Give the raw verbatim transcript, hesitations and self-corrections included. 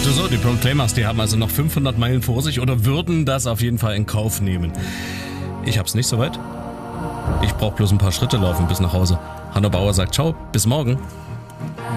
Du so, die Proclaimers, die haben also noch fünfhundert Meilen vor sich oder würden das auf jeden Fall in Kauf nehmen. Ich hab's nicht so weit. Ich brauch bloß ein paar Schritte laufen bis nach Hause. Hanno Bauer sagt ciao, bis morgen.